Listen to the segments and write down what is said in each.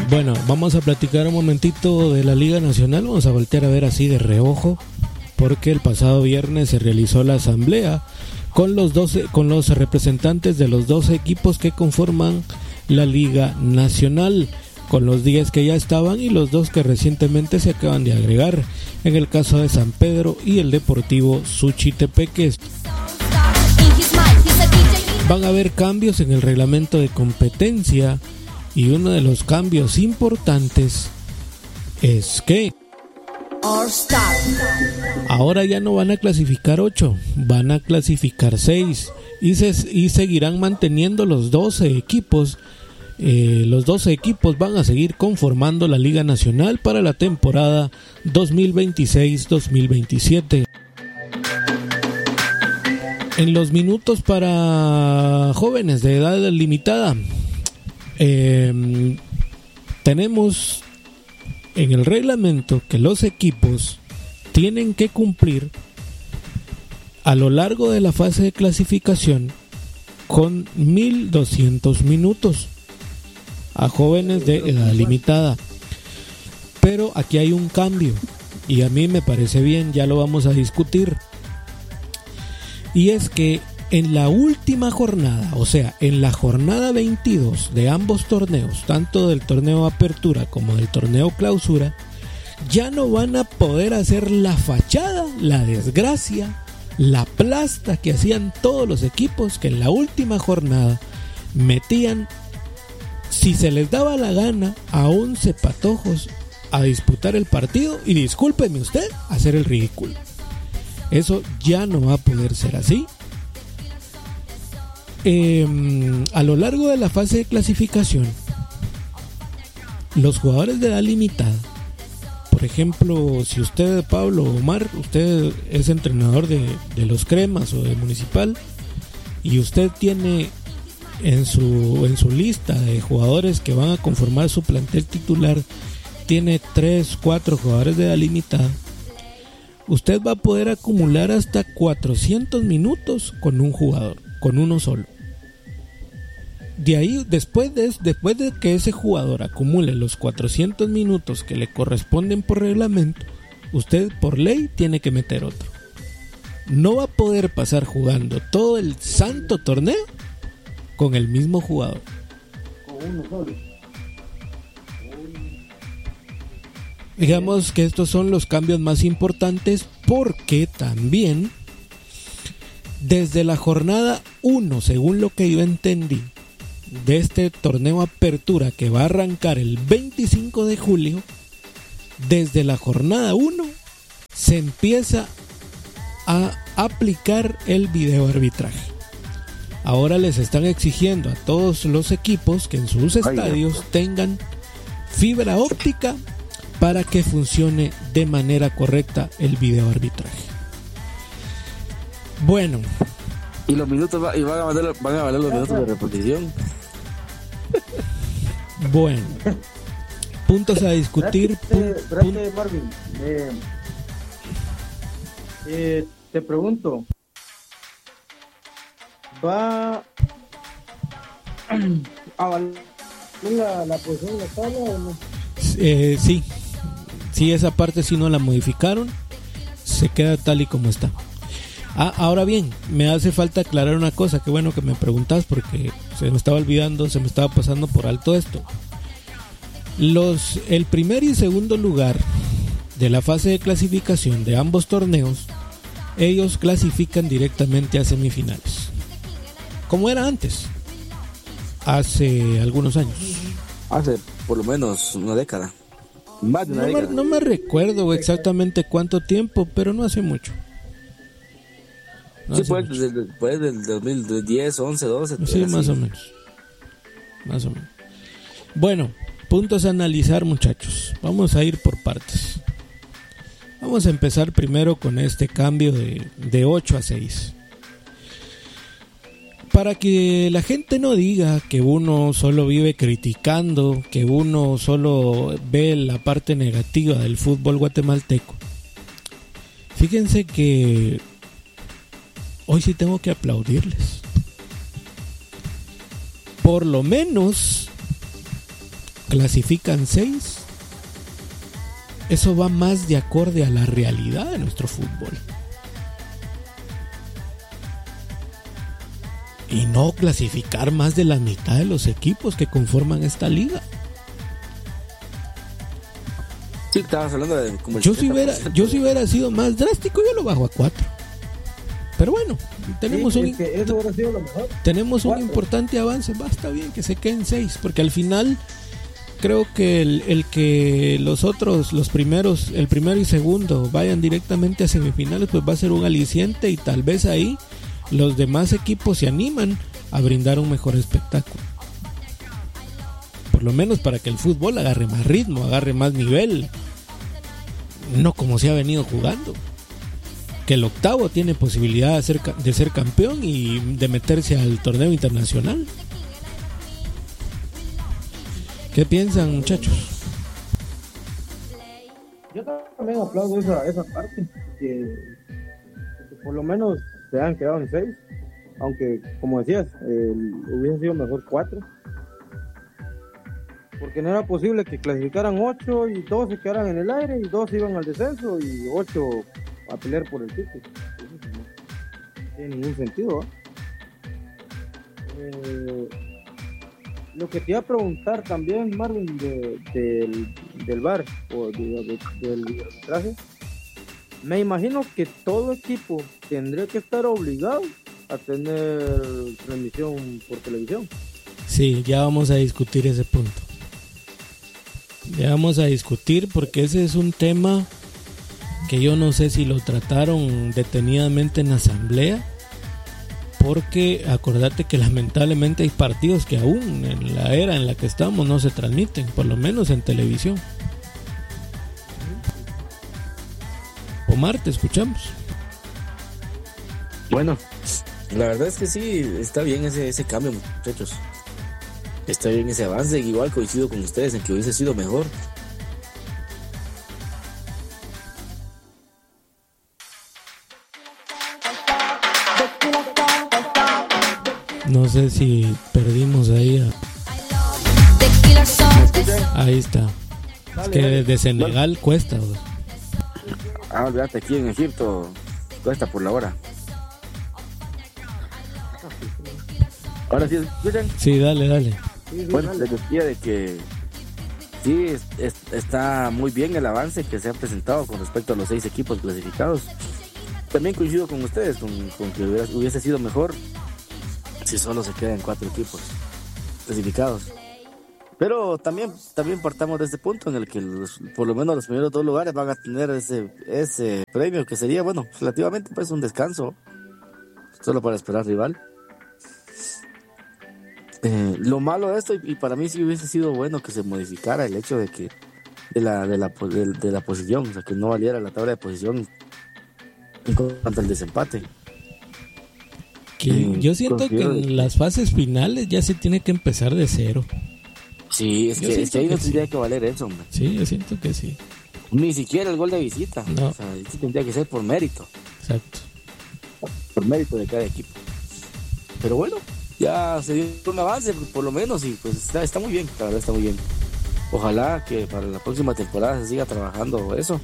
Bueno, vamos a platicar un momentito de la Liga Nacional. Vamos a voltear a ver así de reojo, porque el pasado viernes se realizó la asamblea con los representantes de los 12 equipos que conforman la Liga Nacional, con los 10 que ya estaban y los 2 que recientemente se acaban de agregar, en el caso de San Pedro y el Deportivo Suchitepeques. Van a haber cambios en el reglamento de competencia y uno de los cambios importantes es que ahora ya no van a clasificar 8, van a clasificar 6 y seguirán manteniendo los 12 equipos. Los 12 equipos van a seguir conformando la Liga Nacional para la temporada 2026-2027. En los minutos para jóvenes de edad limitada, tenemos en el reglamento que los equipos tienen que cumplir a lo largo de la fase de clasificación con 1.200 minutos a jóvenes de edad limitada. Pero aquí hay un cambio y a mí me parece bien, ya lo vamos a discutir. Y es que en la última jornada, o sea, en la jornada 22 de ambos torneos, tanto del torneo Apertura como del torneo Clausura, ya no van a poder hacer la fachada, la desgracia, la plasta que hacían todos los equipos que en la última jornada metían, si se les daba la gana, a 11 patojos a disputar el partido y, discúlpeme usted, hacer el ridículo. Eso ya no va a poder ser así. A lo largo de la fase de clasificación, los jugadores de edad limitada, por ejemplo, si usted, Pablo Omar, usted es entrenador de los Cremas o de Municipal y usted tiene en su lista de jugadores que van a conformar su plantel titular, tiene 3, 4 jugadores de edad limitada, usted va a poder acumular hasta 400 minutos con un jugador, con uno solo. De ahí, después de que ese jugador acumule los 400 minutos que le corresponden por reglamento, usted por ley tiene que meter otro. No va a poder pasar jugando todo el santo torneo con el mismo jugador. Con uno solo. Digamos que estos son los cambios más importantes, porque también desde la jornada 1, según lo que yo entendí, de este torneo Apertura que va a arrancar el 25 de julio, desde la jornada 1 se empieza a aplicar el videoarbitraje. Ahora les están exigiendo a todos los equipos que en sus estadios tengan fibra óptica para que funcione de manera correcta el videoarbitraje. Bueno. Y los minutos van a valer los minutos de repetición. Bueno. Puntos a discutir. Espérate, Marvin. Te pregunto. ¿Va a valer la posición de la tabla o no? Sí, esa parte sí no la modificaron, se queda tal y como está. Ahora bien, me hace falta aclarar una cosa, que bueno que me preguntas porque se me estaba olvidando, se me estaba pasando por alto esto. El primer y segundo lugar de la fase de clasificación de ambos torneos, ellos clasifican directamente a semifinales, como era antes, hace algunos años. Hace por lo menos una década. Más de una década. No me recuerdo exactamente cuánto tiempo, pero no hace mucho. Sí, después del 2010, 11, 12. Sí, más o menos. Bueno, puntos a analizar, muchachos. Vamos a ir por partes. Vamos a empezar primero con este cambio de 8 a 6. Para que la gente no diga que uno solo vive criticando, que uno solo ve la parte negativa del fútbol guatemalteco. Fíjense que hoy sí tengo que aplaudirles. Por lo menos clasifican 6, eso va más de acorde a la realidad de nuestro fútbol. Y no clasificar más de la mitad de los equipos que conforman esta liga. Sí, estabas hablando de como el Yo si 70%. hubiera sido más drástico, yo lo bajo a 4. Pero bueno, tenemos Sí, es que eso hubiera sido lo mejor. tenemos un 4. importante avance. Basta bien que se queden 6, porque al final creo que el que los otros, los primeros, el primero y segundo vayan directamente a semifinales, pues va a ser un aliciente, y tal vez ahí los demás equipos se animan a brindar un mejor espectáculo. Por lo menos para que el fútbol agarre más ritmo, agarre más nivel. No como se ha venido jugando. Que el octavo tiene posibilidad de ser campeón y de meterse al torneo internacional. ¿Qué piensan, muchachos? Yo también aplaudo esa parte, que por lo menos se han quedado en 6, aunque como decías, hubiese sido mejor 4, porque no era posible que clasificaran 8 y 2 se quedaran en el aire y 2 iban al descenso y 8 a pelear por el título. Eso no tiene ningún sentido, ¿eh? Lo que te iba a preguntar también, Marvin, del VAR o del arbitraje, me imagino que todo equipo tendría que estar obligado a tener transmisión por televisión. Sí, ya vamos a discutir ese punto. Ya vamos a discutir, porque ese es un tema que yo no sé si lo trataron detenidamente en asamblea, porque acordate que lamentablemente hay partidos que aún en la era en la que estamos no se transmiten, por lo menos en televisión. Omar, te escuchamos. Bueno, la verdad es que sí, está bien ese cambio, muchachos. Está bien ese avance. Igual coincido con ustedes en que hubiese sido mejor. No sé si perdimos ahí ahí está. Es que desde Senegal cuesta, güey. Ah, olvídate, aquí en Egipto cuesta por la hora. Ahora sí, ¿escuchan? Sí, dale. Bueno, les decía de que sí, está muy bien el avance que se ha presentado con respecto a los 6 equipos clasificados. También coincido con ustedes, con que hubiese sido mejor si solo se quedan 4 equipos clasificados. Pero también partamos de este punto en el que por lo menos los primeros 2 lugares van a tener ese premio, que sería, bueno, relativamente pues un descanso, solo para esperar rival. Lo malo de esto, y para mí sí hubiese sido bueno que se modificara el hecho de que de la posición, o sea, que no valiera la tabla de posición en cuanto al desempate. Yo siento que en las fases finales ya se tiene que empezar de cero. Sí, es que ahí no tendría que valer eso, hombre. Sí, yo siento que sí. Ni siquiera el gol de visita. No. O sea, sí tendría que ser por mérito. Exacto. Por mérito de cada equipo. Pero bueno, ya se dio un avance, por lo menos, y pues está muy bien, la verdad está muy bien. Ojalá que para la próxima temporada se siga trabajando eso.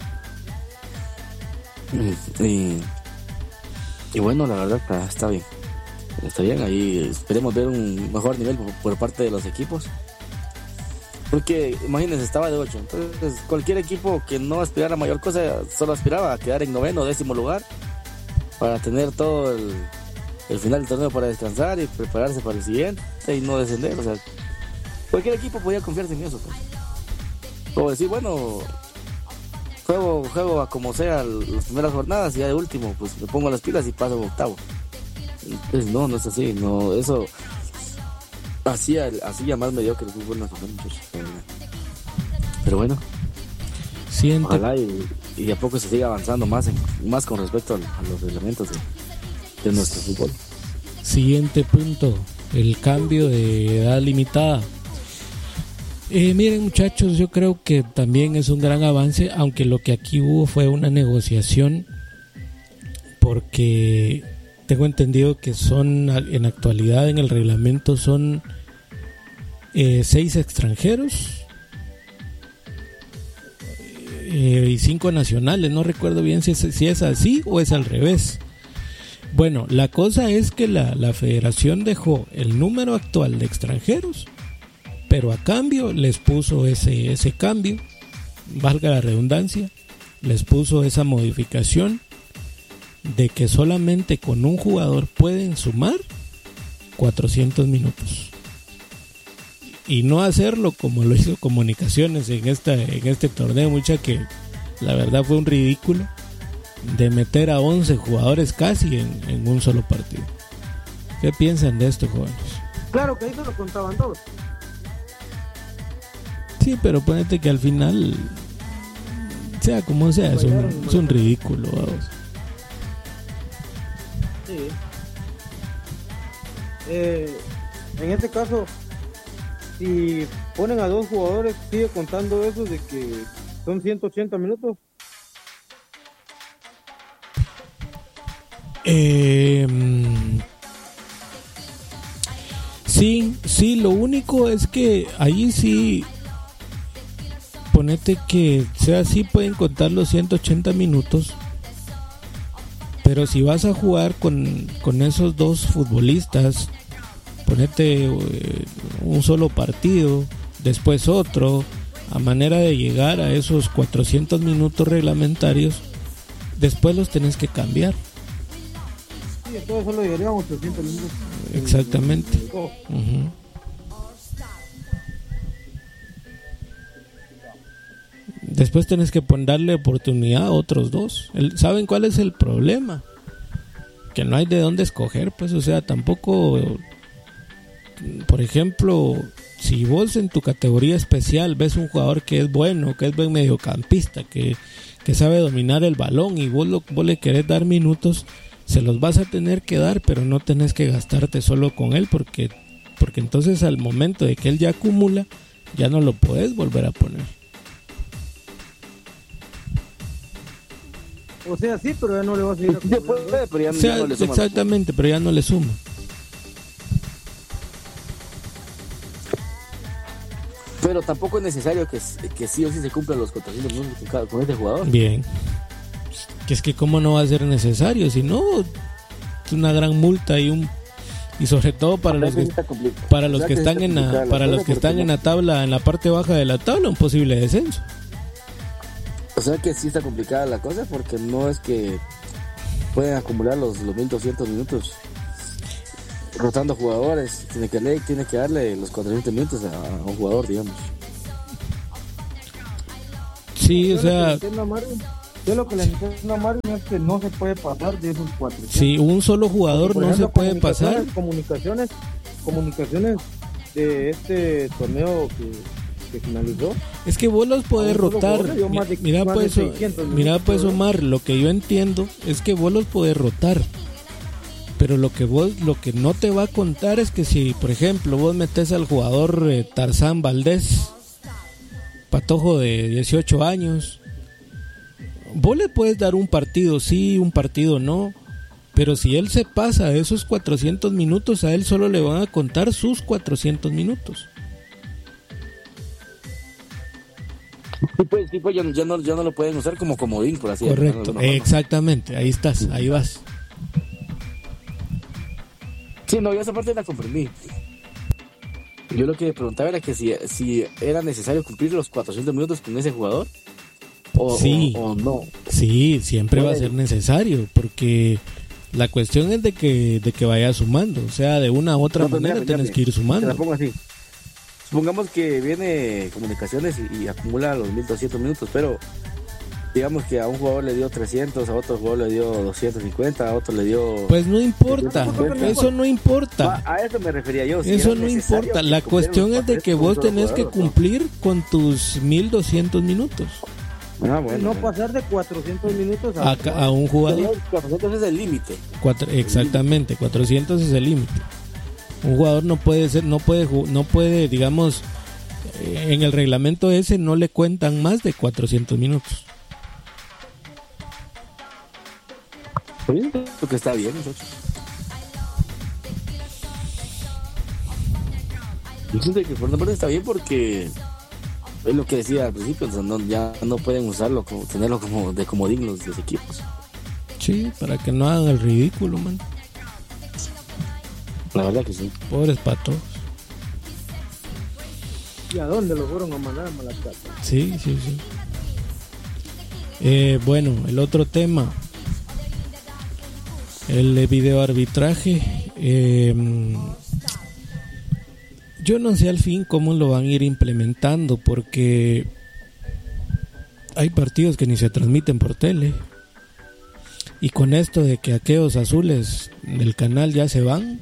Y bueno, la verdad está bien. Está bien, ahí esperemos ver un mejor nivel por parte de los equipos. Porque imagínense, estaba de 8. Entonces cualquier equipo que no aspirara a mayor cosa, solo aspiraba a quedar en 9º o 10º lugar para tener todo el final del torneo para descansar y prepararse para el siguiente y no descender. O sea, cualquier equipo podía confiarse en eso, pues. O decir, bueno, juego a como sea las primeras jornadas y ya de último pues me pongo las pilas y paso a 8º. Entonces no es así, no, eso hacía más mediocre el fútbol nacional, muchachos. Pero bueno, ojalá y a poco se siga avanzando más con respecto a los reglamentos de nuestro fútbol. Siguiente punto, el cambio de edad limitada. Miren, muchachos, yo creo que también es un gran avance, aunque lo que aquí hubo fue una negociación, porque tengo entendido que son, en actualidad en el reglamento son 6 extranjeros y 5 nacionales. No recuerdo bien si es así o es al revés. Bueno, la cosa es que la federación dejó el número actual de extranjeros, pero a cambio les puso ese cambio, valga la redundancia, les puso esa modificación de que solamente con un jugador pueden sumar 400 minutos. Y no hacerlo como lo hizo Comunicaciones en este torneo, mucha, que la verdad fue un ridículo, de meter a 11 jugadores casi en un solo partido. ¿Qué piensan de esto, jóvenes? Claro que ahí se lo contaban todos. Sí, pero ponete que al final, sea como sea, es un ridículo, vamos. Sí. En este caso, si ponen a 2 jugadores, sigue contando eso de que son 180 minutos. Sí, lo único es que ahí sí, ponete que sea así, pueden contar los 180 minutos, pero si vas a jugar con esos 2 futbolistas, ponete un solo partido, después otro, a manera de llegar a esos 400 minutos reglamentarios, después los tenés que cambiar. Sí, todo solo llegaríamos 800 minutos. Exactamente. Uh-huh. Después tenés que darle oportunidad a otros 2. ¿Saben cuál es el problema? Que no hay de dónde escoger, pues, o sea, tampoco, por ejemplo, si vos en tu categoría especial ves un jugador que es bueno, que es buen mediocampista, que sabe dominar el balón, y vos le querés dar minutos, se los vas a tener que dar, pero no tenés que gastarte solo con él, porque entonces al momento de que él ya acumula, ya no lo podés volver a poner. O sea, sí, pero ya no le vas a ir a exactamente, pero ya no le suma. Pero tampoco es necesario que sí o sí se cumplan los 400 minutos con este jugador. Bien. Que es que cómo no va a ser necesario, si no, es una gran multa y sobre todo para los que están en la tabla, en la parte baja de la tabla, un posible descenso. O sea que sí está complicada la cosa, porque no es que pueden acumular los 1200 minutos rotando jugadores. Tiene que darle los 400 minutos a un jugador, digamos. Sí, o sea, yo lo que le entiendo a Mario es que no se puede pasar de esos 400. Sí, un solo jugador no se puede pasar. Comunicaciones de este torneo que finalizó. Es que vos los podés rotar. Mira pues Omar, lo que yo entiendo es que vos los podés rotar. Pero lo que no te va a contar es que si, por ejemplo, vos metes al jugador Tarzán Valdés, patojo de 18 años, vos le puedes dar un partido sí, un partido no, pero si él se pasa de esos 400 minutos, a él solo le van a contar sus 400 minutos. Sí, pues ya no lo pueden usar como comodín, por así decirlo. Correcto, exactamente, ahí estás, ahí vas. Sí, no, yo esa parte la comprendí. Yo lo que preguntaba era que si era necesario cumplir los 400 minutos con ese jugador o no. Sí, siempre va a ser necesario, porque la cuestión es de que vaya sumando, o sea, de una u otra manera tienes que ir sumando. Te la pongo así. Supongamos que viene Comunicaciones y acumula los 1200 minutos, pero digamos que a un jugador le dio 300, a otro jugador le dio 250, a otro le dio... Pues no importa, eso no importa. A eso me refería yo. Eso no importa, la cuestión es de que vos tenés que cumplir con tus 1200 minutos. No pasar de 400 minutos a un jugador. 400 es el límite. Exactamente, 400 es el límite. Un jugador no puede, digamos, en el reglamento ese no le cuentan más de 400 minutos. Lo que está bien, entonces. Yo siento que por una parte está bien porque es lo que decía al principio, o sea, ya no pueden usarlo, tenerlo como de comodín los equipos. Sí, para que no hagan el ridículo, man. La verdad que sí. Pobres patos. ¿Y a dónde lo fueron a mandar a Malacato? Sí. Bueno, el otro tema, el video arbitraje. Yo no sé al fin cómo lo van a ir implementando, porque hay partidos que ni se transmiten por tele. Y con esto de que aquellos azules del canal ya se van,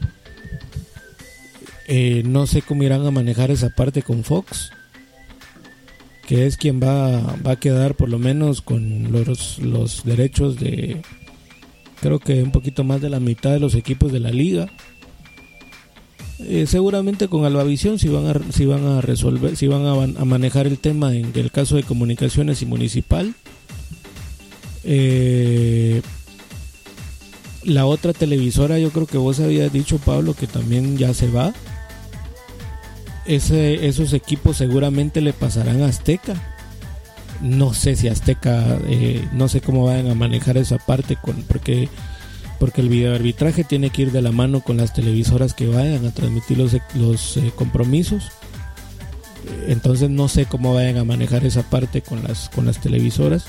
no sé cómo irán a manejar esa parte con Fox, que es quien va a quedar por lo menos con los derechos de, creo que un poquito más de la mitad de los equipos de la liga. Seguramente con Albavisión si van a resolver, si van a manejar el tema en el caso de Comunicaciones y Municipal. La otra televisora, yo creo que vos habías dicho, Pablo, que también ya se va. Esos equipos seguramente le pasarán a Azteca. No sé si Azteca, no sé cómo vayan a manejar esa parte porque el videoarbitraje tiene que ir de la mano con las televisoras que vayan a transmitir los compromisos. Entonces no sé cómo vayan a manejar esa parte con las televisoras.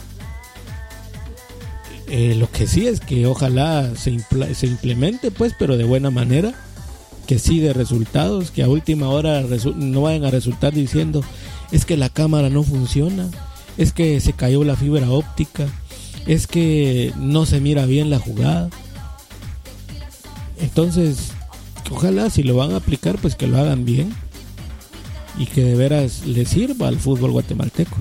Lo que sí es que ojalá se implemente, pues, pero de buena manera, que sí de resultados, que a última hora no vayan a resultar diciendo es que la cámara no funciona, es que se cayó la fibra óptica, es que no se mira bien la jugada. Entonces, ojalá si lo van a aplicar, pues que lo hagan bien y que de veras le sirva al fútbol guatemalteco.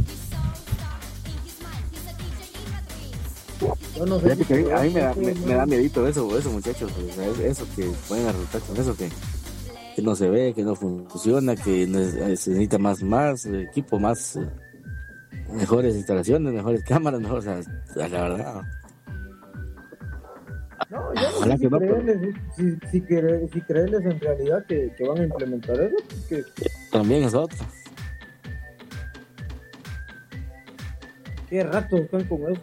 Yo no sé, a mí me da miedito eso muchachos, o sea, eso que pueden resultar con eso que no se ve, que no funciona, que se necesita más equipo, más mejores instalaciones, mejores cámaras, mejor, o sea, la verdad. No, yo no sé si creerles en realidad que van a implementar eso, porque también es otro. ¿Qué rato están con eso?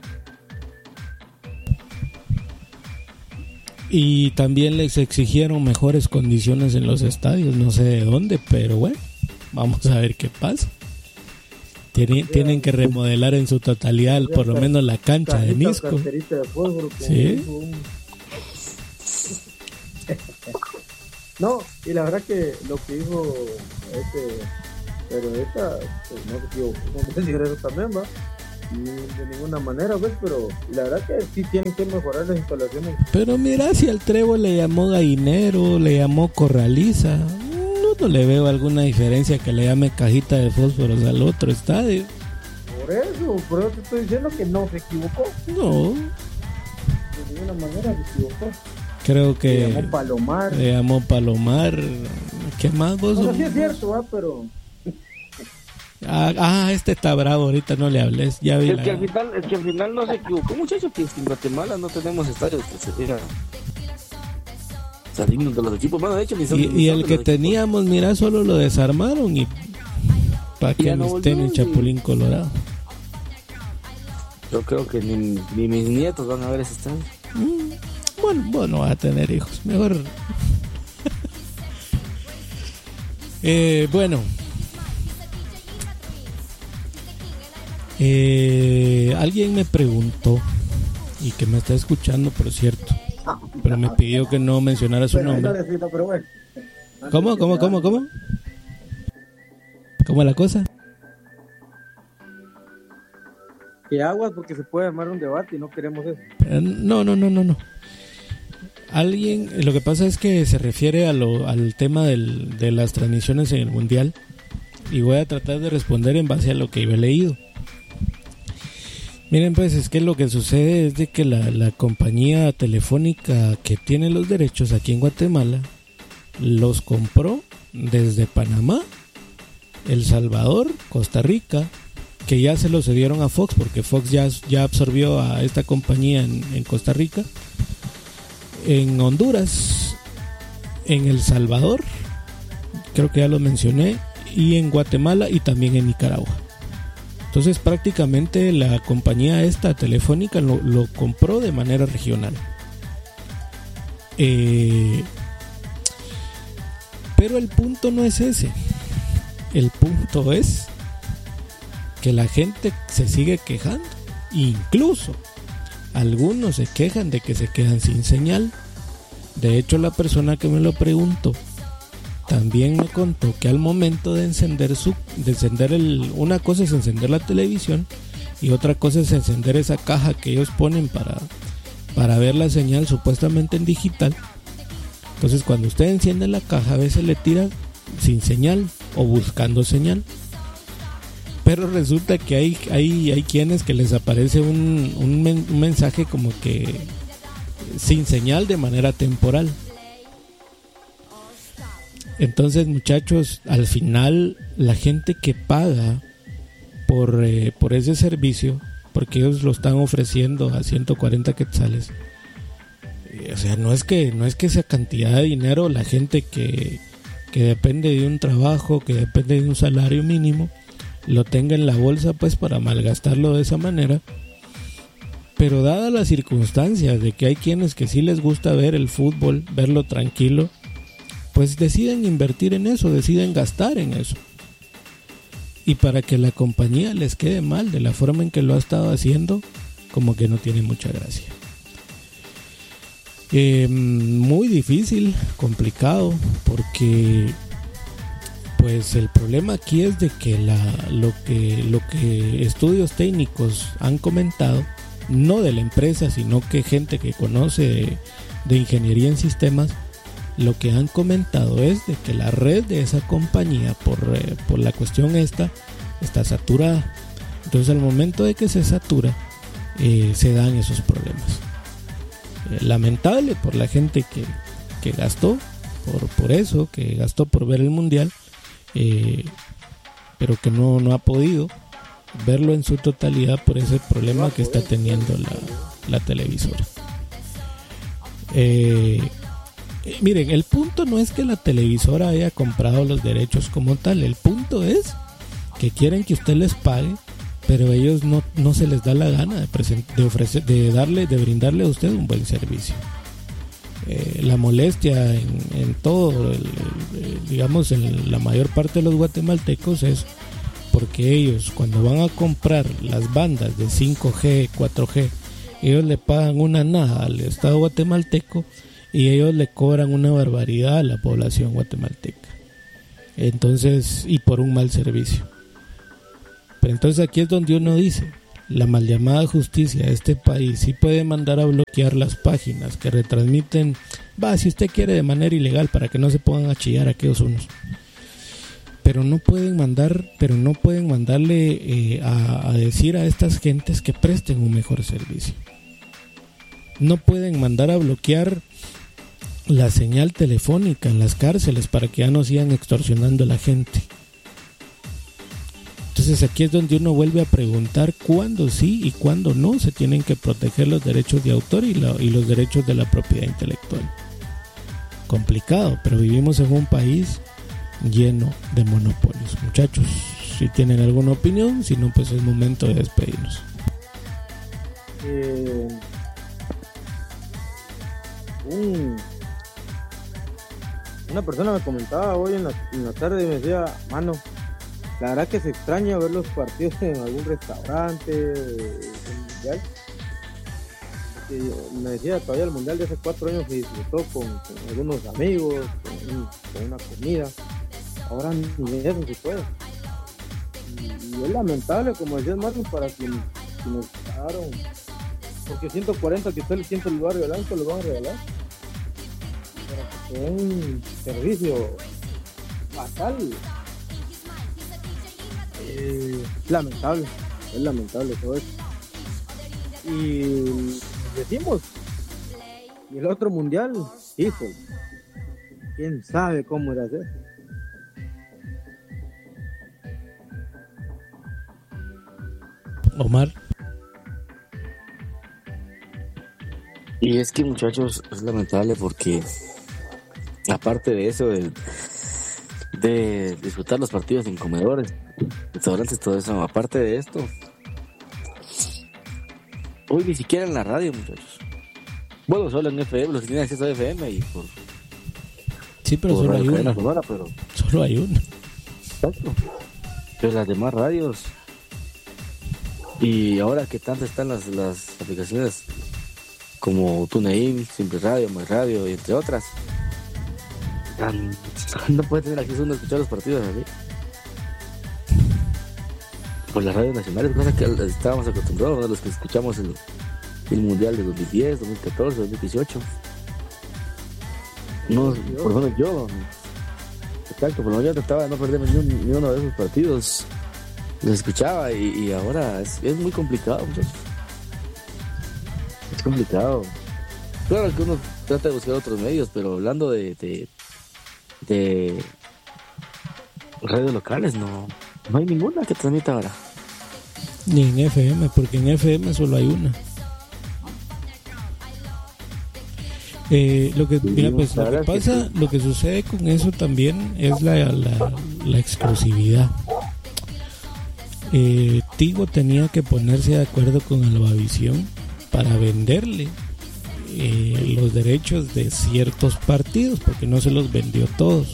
Y también les exigieron mejores condiciones en los estadios, no sé de dónde, pero bueno, vamos a ver qué pasa. Tienen que remodelar en su totalidad por lo menos la cancha de Nisco. Sí. No, y la verdad que lo que dijo periodista, pues no se equivocó con decir eso también, va. De ninguna manera, pues, pero la verdad que sí tienen que mejorar las instalaciones. Pero mira, si al Trevo le llamó gallinero, le llamó corraliza, no le veo alguna diferencia que le llame cajita de fósforos al otro estadio. Por eso te estoy diciendo que no se equivocó. No. De ninguna manera se equivocó. Creo que le llamó Palomar. ¿Qué más vos? Bueno, sí es cierto, pero... este está bravo, ahorita no le hables. Ya vi el que al final no se equivocó, muchachos, que en Guatemala no tenemos estadios que se digan dignos de los equipos. Bueno, de hecho, y el que teníamos, mira, solo lo desarmaron y para que no estén en Chapulín Colorado. Yo creo que ni mis nietos van a ver ese estadio. Bueno, va a tener hijos, mejor. Bueno. Alguien me preguntó, y que me está escuchando, por cierto, pero me pidió que no mencionara su nombre. ¿Cómo? ¿Cómo la cosa? Que aguas, porque se puede armar un debate y no queremos eso. No. Alguien, lo que pasa es que se refiere al tema de las transmisiones en el Mundial, y voy a tratar de responder en base a lo que yo he leído. Miren, pues es que lo que sucede es de que la compañía telefónica que tiene los derechos aquí en Guatemala los compró desde Panamá, El Salvador, Costa Rica, que ya se los cedieron a Fox porque Fox ya absorbió a esta compañía en Costa Rica, en Honduras, en El Salvador, creo que ya lo mencioné, y en Guatemala y también en Nicaragua. Entonces prácticamente la compañía esta telefónica lo compró de manera regional. Pero el punto no es ese. El punto es que la gente se sigue quejando. Incluso algunos se quejan de que se quedan sin señal. De hecho, la persona que me lo preguntó también me contó que al momento de una cosa es encender la televisión y otra cosa es encender esa caja que ellos ponen para ver la señal supuestamente en digital. Entonces cuando usted enciende la caja, a veces le tira sin señal o buscando señal, pero resulta que hay quienes que les aparece un mensaje como que sin señal de manera temporal. Entonces, muchachos, al final la gente que paga por ese servicio, porque ellos lo están ofreciendo a 140 quetzales, o sea, no es que esa cantidad de dinero, la gente que depende de un trabajo, que depende de un salario mínimo, lo tenga en la bolsa pues para malgastarlo de esa manera. Pero dadas las circunstancias de que hay quienes que sí les gusta ver el fútbol, verlo tranquilo, pues deciden invertir en eso, deciden gastar en eso. Y para que la compañía les quede mal de la forma en que lo ha estado haciendo, como que no tiene mucha gracia. Muy difícil, complicado, porque pues el problema aquí es de que lo que estudios técnicos han comentado, no de la empresa, sino que gente que conoce de ingeniería en sistemas, lo que han comentado es de que la red de esa compañía por la cuestión está saturada. Entonces al momento de que se satura, se dan esos problemas. Lamentable por la gente que gastó por eso, que gastó por ver el mundial, pero que no ha podido verlo en su totalidad por ese problema que está teniendo la televisora. Miren, el punto no es que la televisora haya comprado los derechos como tal, el punto es que quieren que usted les pague, pero ellos no se les da la gana de brindarle a usted un buen servicio. La molestia en todo, digamos, en la mayor parte de los guatemaltecos es porque ellos cuando van a comprar las bandas de 5G, 4G, ellos le pagan una nada al Estado guatemalteco y ellos le cobran una barbaridad a la población guatemalteca. Entonces, y por un mal servicio. Pero entonces aquí es donde uno dice, la mal llamada justicia de este país sí puede mandar a bloquear las páginas que retransmiten, si usted quiere, de manera ilegal, para que no se pongan a chillar aquellos unos. Pero no pueden mandarle a decir a estas gentes que presten un mejor servicio. No pueden mandar a bloquear la señal telefónica en las cárceles para que ya no sigan extorsionando a la gente. Entonces aquí es donde uno vuelve a preguntar cuándo sí y cuándo no se tienen que proteger los derechos de autor y los derechos de la propiedad intelectual. Complicado, pero vivimos en un país lleno de monopolios. Muchachos, si tienen alguna opinión, si no, pues es momento de despedirnos. Una persona me comentaba hoy en la tarde y me decía, mano, la verdad que se extraña ver los partidos en algún restaurante mundial. Me decía, todavía el mundial de hace 4 años se disfrutó con algunos amigos, con una comida. Ahora ni eso se puede. Y es lamentable, como decía Martín, para quienes pagaron, porque 140 que usted le siente el lugar regalado, se lo van a regalar. Para que sea un servicio fatal. Es lamentable todo eso. Y decimos, y el otro mundial, hijo, quién sabe cómo era hacer. Omar. Y es que, muchachos, es lamentable porque aparte de eso de disfrutar los partidos en comedores, restaurantes, todo eso. Aparte de esto, hoy ni siquiera en la radio, muchachos. Bueno, solo en FM, los que tienen acceso a FM y por... Sí, pero solo hay una. Sonora, pero... Solo hay una. Exacto. Pero las demás radios... Y ahora que tanto están las aplicaciones como TuneIn, Simple Radio, My Radio y entre otras, no puede tener acceso a escuchar los partidos así. Por las radios nacionales, cosa que estábamos acostumbrados, ¿no? Los que escuchamos el Mundial de 2010, 2014, 2018. No, por lo menos yo, exacto, por lo menos yo trataba de no perderme ni uno de esos partidos. Los escuchaba y ahora es muy complicado, muchachos. Es complicado. Claro que uno trata de buscar otros medios, pero hablando de radios locales, no hay ninguna que transmita ahora. Ni en FM, porque en FM solo hay una. Lo que pasa, lo que sucede con eso también es la exclusividad. Tigo tenía que ponerse de acuerdo con Albavisión para venderle los derechos de ciertos partidos, porque no se los vendió todos.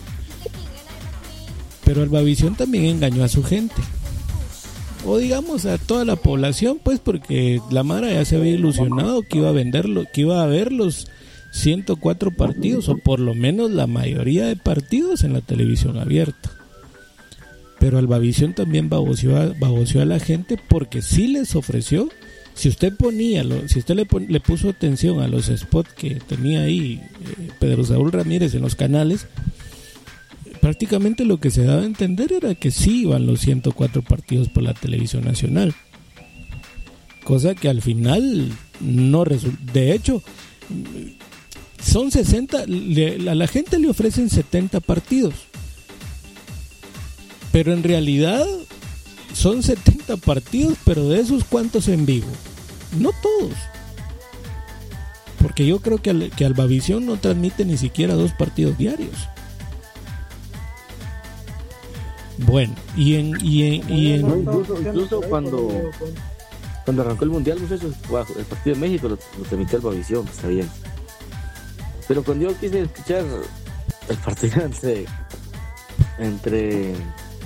Pero Albavisión también engañó a su gente, o digamos a toda la población, pues, porque la Mara ya se había ilusionado que iba a venderlo, que iba a haber los 104 partidos, o por lo menos la mayoría de partidos en la televisión abierta. Pero Albavisión también baboseó a la gente, porque sí les ofreció, si usted le puso atención a los spots que tenía ahí Pedro Saúl Ramírez en los canales, prácticamente lo que se daba a entender era que sí iban los 104 partidos por la televisión nacional, cosa que al final no resultó. De hecho, son 60, a la gente le ofrecen 70 partidos, pero en realidad son 70 partidos, pero de esos, ¿cuántos en vivo? No todos. Porque yo creo que Albavisión no transmite ni siquiera 2 partidos diarios. Bueno, incluso cuando arrancó el Mundial, muchachos, el partido de México lo transmitió Albavisión, está bien. Pero cuando yo quise escuchar el partido entre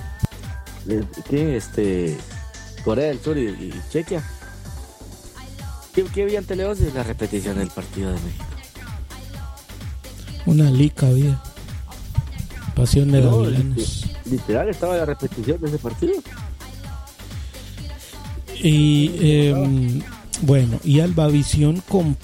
Corea del Sur y Chequia, ¿qué había en Tele 11? La repetición del partido de México. Una lica había. Pasión de gavilanes. Literal estaba la repetición de ese partido. Y bueno, y Albavisión